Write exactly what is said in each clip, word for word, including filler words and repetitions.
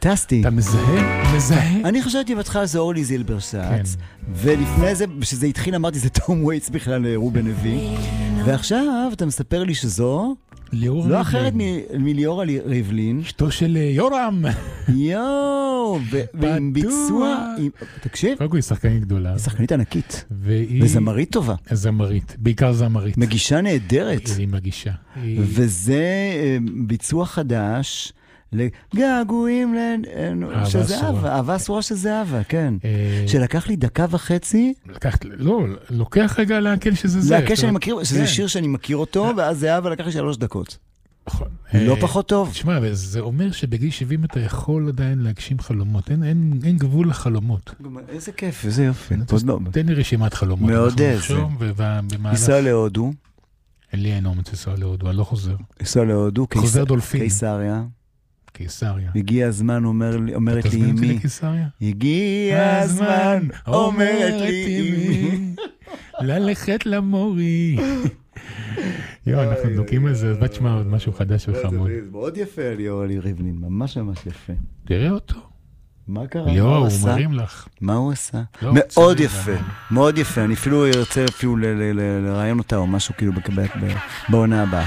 פנטסטי. אתה מזהה? מזהה. אני חשבתי בהתחלה זה אורלי זילברשץ, ולפני זה, כשזה התחיל אמרתי זה תום וייטס בכלל רובן לוי, ועכשיו אתה מספר לי שזו לא אחרת מליאורה ריבלין, אשתו של יורם. יואו, ועם ביצוע, תקשיב, קודם כל היא שחקנית גדולה, היא שחקנית ענקית, וזמרית טובה, זמרית, בעיקר זמרית, מגישה נהדרת, היא מגישה, וזה ביצוע חדש לגעגועים, שזה אהבה, אהבה אסורה שזה אהבה, כן. שלקח לי דקה וחצי. לקח, לא, לוקח רגע להקל שזה זה. להקל שאני מכיר, שזה שיר שאני מכיר אותו, ואז זה אהבה לקח לי שלוש דקות. לא פחות טוב. תשמע, זה אומר שבגיל שבעים אתה יכול עדיין להגשים חלומות. אין גבול לחלומות. איזה כיף, איזה יופי. תן לי רשימת חלומות. מאוד איזה. ניסה להודו. אין לי אין אומץ לנסוע להודו, אני לא חוזר. ניסה להודו, חוזר דולפין. קיסריה. קיסריה. הגיע הזמן, אומרת לי אמי. קיסריה? הגיע הזמן, אומרת לי אמי. ללכת למורי. יו, אנחנו דוקים על זה, בת שמע עוד משהו חדש וחמוד. מאוד יפה ליאור ריבלין, ממש ממש יפה. תראה אותו. מה קרה? ליאור, הוא מרים לך. מה הוא עשה? מאוד יפה, מאוד יפה. אני אפילו ארצה אפילו לראיין אותה או משהו כאילו בעונה הבאה.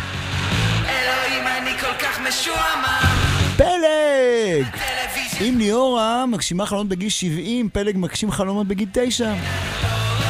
פלג! אם ליאורה מגשימה חלומות בגיל שבעים, פלג מגשים חלומות בגיל תשע.